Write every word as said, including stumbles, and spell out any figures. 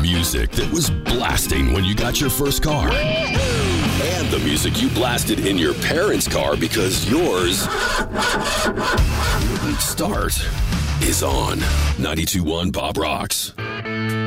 music that was blasting when you got your first car. And the music you blasted in your parents' car because yours wouldn't start is on ninety-two point one Pop Rocks.